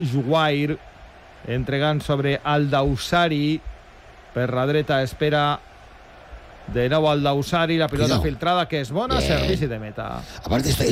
Juguair entregant sobre Aldausari, per la dreta espera de nou Aldausari, la pilota filtrada que és bona, servici de meta. Aparte